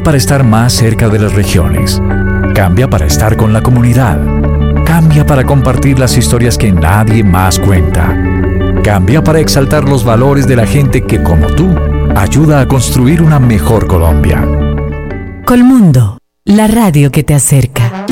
para estar más cerca de las regiones. Cambia para estar con la comunidad. Cambia para compartir las historias que nadie más cuenta. Cambia para exaltar los valores de la gente que, como tú, ayuda a construir una mejor Colombia. Colmundo, la radio que te acerca.